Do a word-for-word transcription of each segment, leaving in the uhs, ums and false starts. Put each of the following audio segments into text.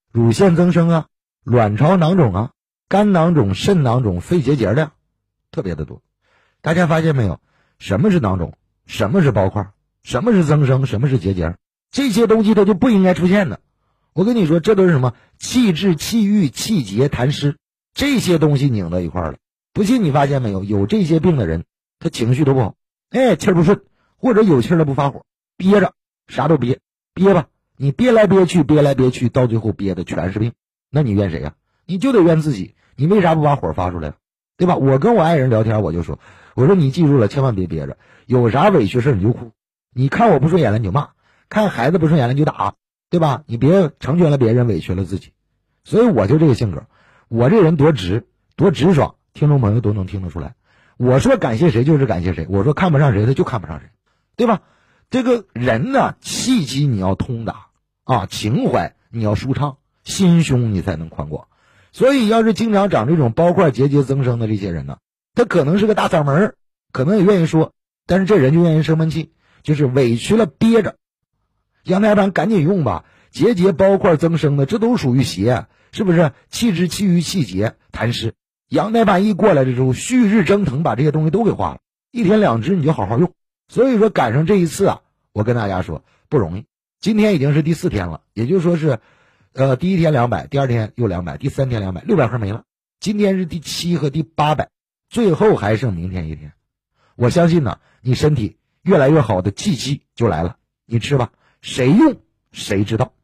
乳腺增生啊，卵巢囊肿啊，肝囊肿、肾囊肿、肺结节的特别的多。大家发现没有？什么是囊肿？什么是包块？什么是增生？什么是结节？这些东西它就不应该出现的。我跟你说，这都是什么？气滞、气郁、气结、痰湿，这些东西拧到一块儿了。不信你发现没有？有这些病的人，他情绪都不好，哎，气儿不顺，或者有气儿了不发火，憋着，啥都憋，憋吧，你憋来憋去，憋来憋去，到最后憋的全是病。那你怨谁呀？你就得怨自己，你为啥不把火发出来，对吧？我跟我爱人聊天，我就说，我说你记住了，千万别憋着，有啥委屈事你就哭，你看我不顺眼了你就骂，看孩子不顺眼了你就打，对吧？你别成全了别人，委屈了自己。所以我就这个性格，我这人多直多直爽，听众朋友都能听得出来。我说感谢谁就是感谢谁，我说看不上谁他就看不上谁，对吧？这个人呢，气机你要通达啊，情怀你要舒畅，心胸你才能宽广。所以要是经常长这种包块结节增生的这些人呢，他可能是个大嗓门，可能也愿意说，但是这人就愿意生闷气，就是委屈了憋着。羊胎盘赶紧用吧，结节包块增生的这都属于邪，是不是？气滞、气郁、气结、痰湿，羊胎盘一过来的时候，旭日蒸腾，把这些东西都给化了，一天两支你就好好用。所以说赶上这一次啊，我跟大家说不容易。今天已经是第四天了，也就是说是呃第一天两百，第二天又两百，第三天两百，六百盒没了。今天是第七和第八百，最后还剩明天一天。我相信呢，你身体越来越好的气机就来了，你吃吧，谁用谁知道。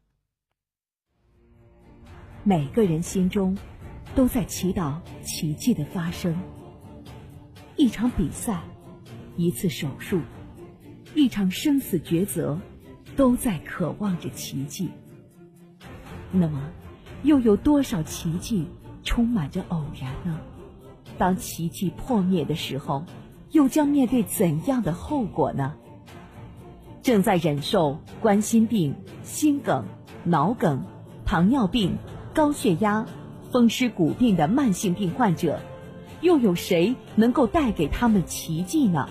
每个人心中都在祈祷奇迹的发生。一场比赛，一次手术，一场生死抉择，都在渴望着奇迹。那么，又有多少奇迹充满着偶然呢？当奇迹破灭的时候，又将面对怎样的后果呢？正在忍受冠心病、心梗、脑梗、糖尿病、高血压、风湿骨病的慢性病患者，又有谁能够带给他们奇迹呢？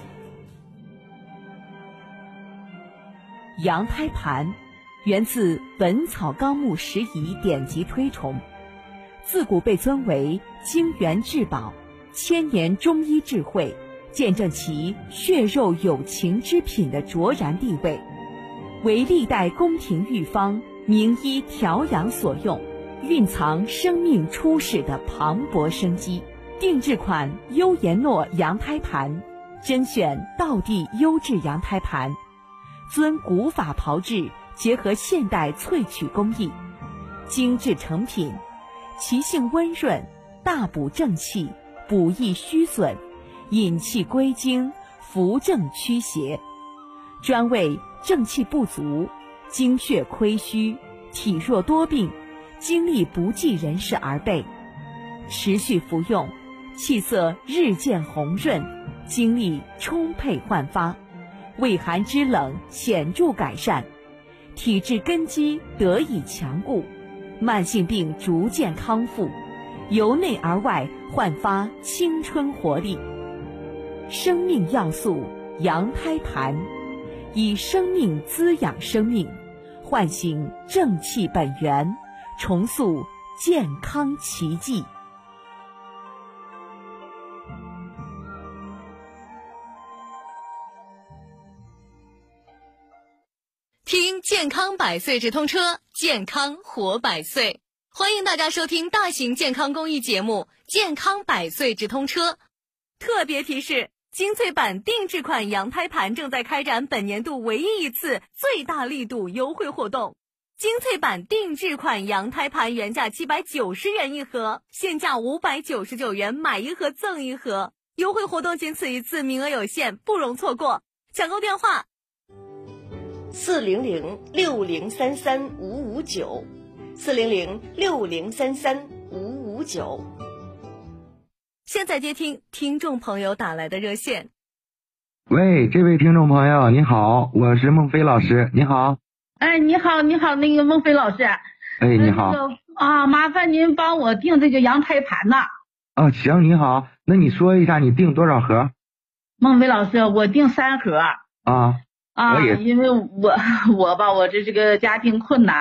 羊胎盘源自《本草纲目拾遗》典籍推崇，自古被尊为精元至宝，千年中医智慧，见证其血肉有情之品的卓然地位，为历代宫廷御方、名医调养所用，蕴藏生命初始的磅礴生机。定制款优颜诺羊胎盘，甄选道地优质羊胎盘，遵古法炮制，结合现代萃取工艺，精致成品，其性温润，大补正气，补益虚损，引气归经，扶正驱邪，专为正气不足、精血亏虚、体弱多病、精力不济人士而备。持续服用，气色日渐红润，精力充沛焕发，胃寒肢冷显著改善，体质根基得以强固，慢性病逐渐康复，由内而外焕发青春活力。生命要素羊胎盘，以生命滋养生命，唤醒正气本源，重塑健康奇迹。 听健康百岁直通车，健康活百岁。欢迎大家收听大型健康公益节目《健康百岁直通车》。特别提示：精粹版定制款羊胎盘正在开展本年度唯一一次最大力度优惠活动。精粹版定制款羊胎盘原价七百九十元一盒，现价五百九十九元，买一盒赠一盒。优惠活动仅此一次，名额有限，不容错过。抢购电话： 四零零六零三三五五九，四零零六零三三五五九。 现在接听听众朋友打来的热线。 喂，这位听众朋友你好，我是孟飞老师，你好。 哎，你好，你好，那个孟飞老师。 哎，你好。 那个啊，麻烦您帮我订这个羊胎盘呐。 哦，行，你好，那你说一下你订多少盒？ 孟飞老师，我订三盒。 啊。 啊，因为我我吧，我这这个家庭困难，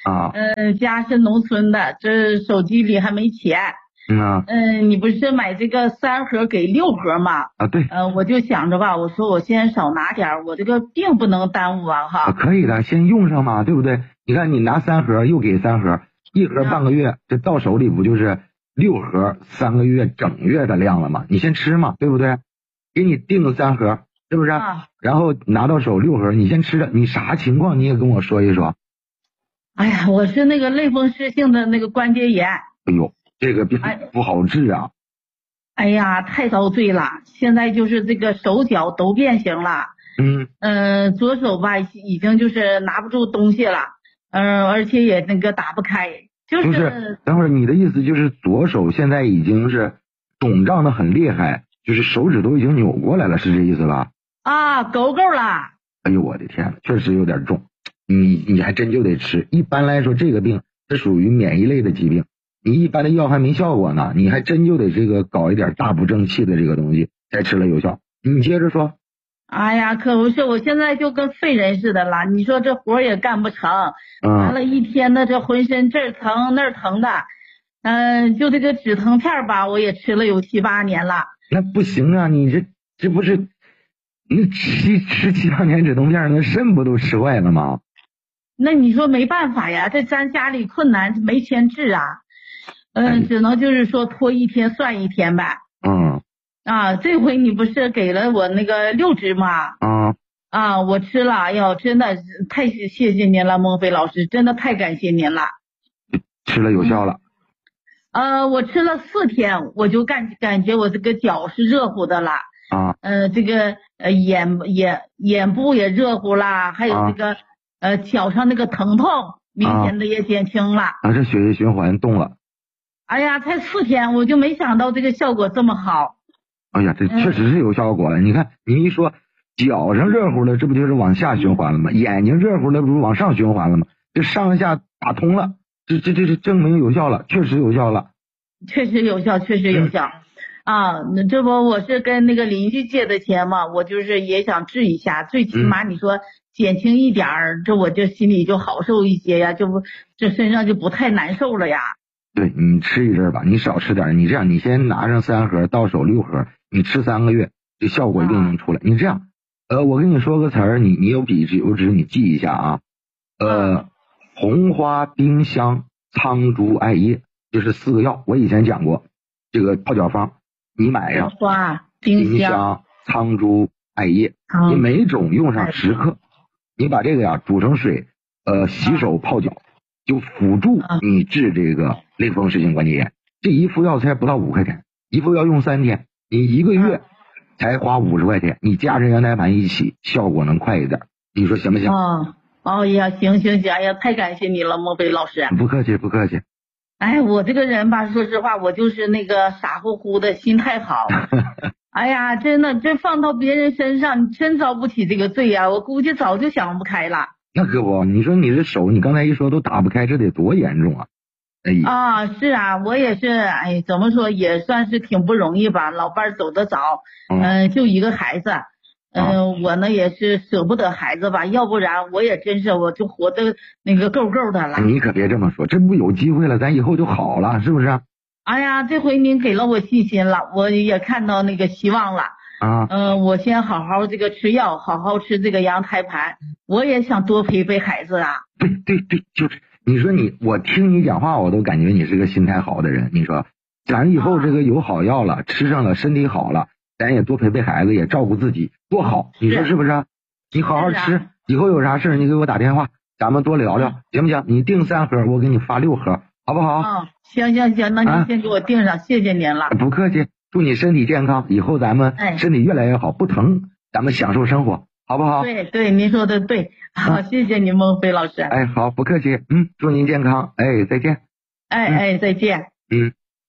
啊， 呃，家是农村的，这手机里还没钱。 嗯啊， 嗯，你不是买这个三盒给六盒吗？ 啊对， 呃，我就想着吧，我说我先少拿点儿，我这个病不能耽误啊啊哈。 可以的，先用上嘛，对不对？你看你拿三盒又给三盒，一盒半个月，这到手里不就是六盒三个月整月的量了吗？你先吃嘛，对不对？给你订三盒，是不是？ 啊， 然后拿到手六盒，你先吃着，你啥情况你也跟我说一说。 哎呀，我是那个类风湿性的那个关节炎。 哎呦，这个病哎不好治啊。 哎呀，太遭罪了！现在就是这个手脚都变形了。 嗯， 嗯、呃，左手吧已经就是拿不住东西了，嗯、呃，而且也那个打不开，就是不是，等会儿你的意思就是左手现在已经是肿胀的很厉害，就是手指都已经扭过来了，是这意思吧？ 啊，够够了。 哎呦我的天呐，确实有点重，你你还真就得吃。一般来说这个病是属于免疫类的疾病，你一般的药还没效果呢，你还真就得这个搞一点大补正气的这个东西才吃了有效。你接着说。 哎呀，可不是，我现在就跟废人似的了。你说这活也干不成，完了，一天的这浑身这儿疼那儿疼的，嗯、呃，就这个止疼片吧，我也吃了有七八年了。 那不行啊，你这这不是你吃吃七八年止疼片，那肾不都吃坏了吗？ 那你说没办法呀，这咱家里困难，没钱治啊，嗯、呃哎，只能就是说拖一天算一天呗。 嗯。 啊，这回你不是给了我那个六支吗？ 啊啊，我吃了，哎呦，真的太谢谢您了，孟非老师，真的太感谢您了。 吃了有效了。 嗯、呃，我吃了四天，我就感感觉我这个脚是热乎的了。 啊。 呃，这个呃眼眼眼部也热乎啦，还有这个、啊、呃脚上那个疼痛明显的也减轻了。 啊，这血液循环动了。 哎呀，才四天，我就没想到这个效果这么好。 哎呀，这确实是有效果了。嗯、你看，你一说脚上热乎了，这不就是往下循环了吗？眼睛热乎了，不是往上循环了吗？这上下打通了，这这这是证明有效了，确实有效了。 确实有效，确实有效。嗯、啊，那这不我是跟那个邻居借的钱嘛，我就是也想治一下，最起码你说减轻一点儿，嗯、这我就心里就好受一些呀，就不这身上就不太难受了呀。 对，你吃一阵吧，你少吃点。你这样，你先拿上三盒，到手六盒，你吃三个月，这效果一定能出来。啊、你这样，呃，我跟你说个词儿，你你有笔有纸，你记一下啊。呃，啊、红花、丁香、苍术、艾叶，这是四个药，我以前讲过，这个泡脚方，你买上。 红花、丁香、苍术、艾叶，啊、你每种用上十克，你把这个呀煮成水，呃，洗手泡脚。就辅助你治这个类风湿性关节炎，这一副药才不到五块钱，一副药用三天，你一个月才花五十块钱，你加上羊胎盘一起，效果能快一点，你说行不行？ 哦，哦呀，行行行，哎呀，太感谢你了，莫非老师。 不客气，不客气。 哎，我这个人吧，说实话，我就是那个傻乎乎的，心态好。哎呀，真的，这放到别人身上，真遭不起这个罪呀，我估计早就想不开了。 那可不，你说你这手，你刚才一说都打不开，这得多严重啊！哎呀， 啊，是啊，我也是，哎，怎么说也算是挺不容易吧。老伴儿走得早，嗯、呃，就一个孩子，嗯、呃，啊、我呢也是舍不得孩子吧，要不然我也真是我就活得那个够够的了。 你可别这么说，这不有机会了，咱以后就好了，是不是？ 哎呀，这回您给了我信心了，我也看到那个希望了。 啊， 嗯、呃，我先好好这个吃药，好好吃这个羊胎盘，我也想多陪陪孩子啊。 对对对，就是你说你，我听你讲话，我都感觉你是个心态好的人。你说，咱以后这个有好药了，啊、吃上了，身体好了，咱也多陪陪孩子，也照顾自己，多好。你说是不是？你好好吃，以后有啥事你给我打电话，咱们多聊聊，行不行？你订三盒，我给你发六盒，好不好？ 啊，行行行，那您先给我订上，啊、谢谢您了。 不客气。祝你身体健康，以后咱们身体越来越好，不疼，咱们享受生活，好不好？ 对对，您说的对，好，谢谢您，孟非老师。 哎，好，不客气，嗯，祝您健康，哎，再见。 哎哎，再见。 嗯。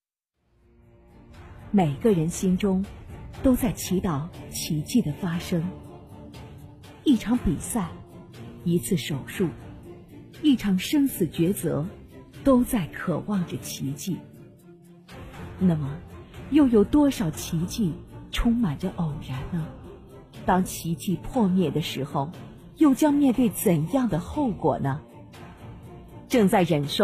每个人心中都在祈祷奇迹的发生。一场比赛，一次手术，一场生死抉择，都在渴望着奇迹。那么又有多少奇迹充满着偶然呢？当奇迹破灭的时候，又将面对怎样的后果呢？ 正在忍受